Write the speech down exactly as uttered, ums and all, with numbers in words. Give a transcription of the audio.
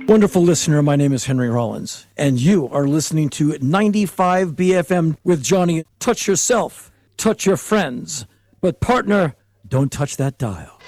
Wonderful listener, my name is Henry Rollins, and you are listening to ninety-five B F M with Johnny. Touch yourself, touch your friends, but partner, don't touch that dial.